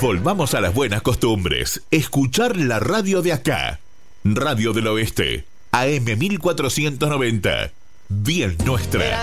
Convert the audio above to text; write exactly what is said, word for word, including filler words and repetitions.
Volvamos a las buenas costumbres. Escuchar la radio de acá. Radio del Oeste. A M mil cuatrocientos noventa. Bien nuestra.